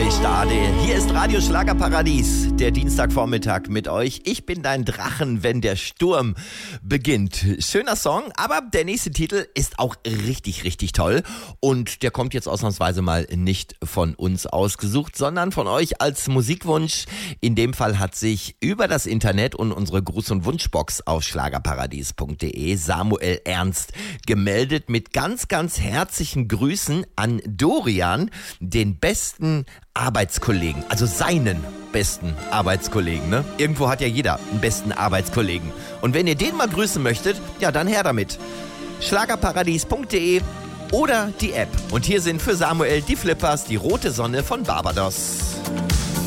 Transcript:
Stade. Hier ist Radio Schlagerparadies, der Dienstagvormittag mit euch. Ich bin dein Drachen, wenn der Sturm beginnt. Schöner Song, aber der nächste Titel ist auch richtig, richtig toll. Und der kommt jetzt ausnahmsweise mal nicht von uns ausgesucht, sondern von euch als Musikwunsch. In dem Fall hat sich über das Internet und unsere Gruß- und Wunschbox auf schlagerparadies.de Samuel Ernst gemeldet mit ganz, ganz herzlichen Grüßen an Dorian, den besten Arbeitskollegen, also seinen besten Arbeitskollegen, ne? Irgendwo hat ja jeder einen besten Arbeitskollegen. Und wenn ihr den mal grüßen möchtet, ja, dann her damit. Schlagerparadies.de oder die App. Und hier sind für Samuel die Flippers, die rote Sonne von Barbados.